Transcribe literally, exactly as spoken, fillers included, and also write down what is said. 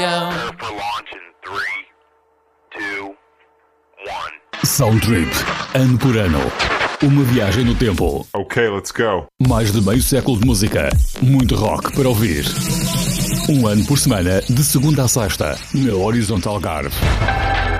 go. For launch in three, two, one. Sound Trip, ano por ano. Uma viagem no tempo. Ok, let's go. Mais de meio século de música. Muito rock para ouvir. Um ano por semana, de segunda a sexta, na Horizontal Algarve.